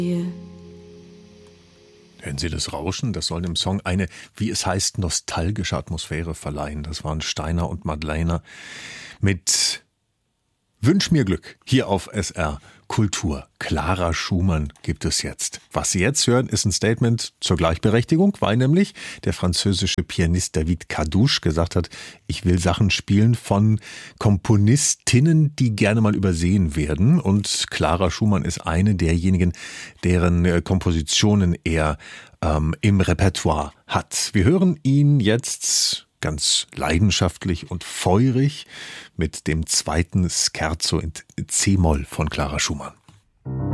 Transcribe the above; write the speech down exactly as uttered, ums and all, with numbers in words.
Hören Sie das Rauschen? Das soll dem Song eine, wie es heißt, nostalgische Atmosphäre verleihen. Das waren Steiner und Madlener mit Wünsch mir Glück hier auf S R Kultur. Clara Schumann gibt es jetzt. Was Sie jetzt hören, ist ein Statement zur Gleichberechtigung, weil nämlich der französische Pianist David Kadouche gesagt hat, ich will Sachen spielen von Komponistinnen, die gerne mal übersehen werden. Und Clara Schumann ist eine derjenigen, deren Kompositionen er ähm, im Repertoire hat. Wir hören ihn jetzt ganz leidenschaftlich und feurig mit dem zweiten Scherzo in C-Moll von Clara Schumann.